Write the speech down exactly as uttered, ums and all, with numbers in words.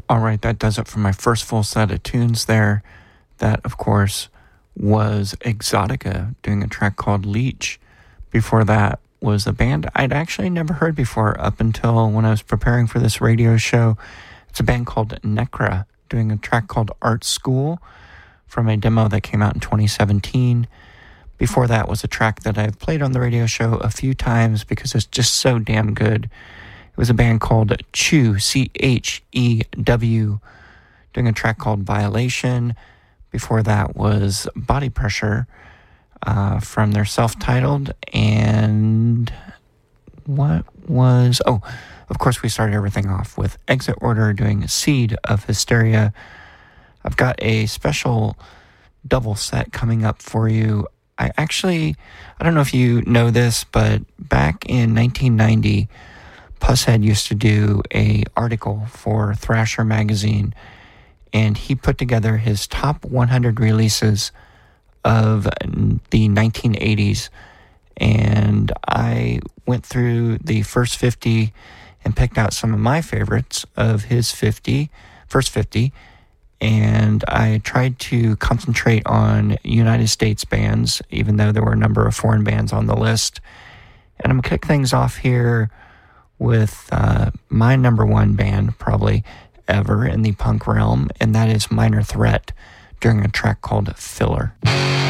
All right, that does it for my first full set of tunes there. That, of course, was Exotica doing a track called Leech. Before that was a band I'd actually never heard before up until when I was preparing for this radio show. It's a band called Necra doing a track called Art School from a demo that came out in twenty seventeen. Before that was a track that I've played on the radio show a few times because it's just so damn good. It was a band called Chew, C H E W, doing a track called Violation. Before that was Body Pressure uh, from their self-titled. And what was... Oh, of course, we started everything off with Exit Order doing Seed of Hysteria. I've got a special double set coming up for you. I actually... I don't know if you know this, but back in nineteen ninety... Pushead used to do a article for Thrasher magazine, and he put together his top one hundred releases of the nineteen eighties, and I went through the first fifty and picked out some of my favorites of his fifty, first fifty, and I tried to concentrate on United States bands, even though there were a number of foreign bands on the list. And I'm going to kick things off here with uh, my number one band probably ever in the punk realm, and that is Minor Threat, during a track called Filler.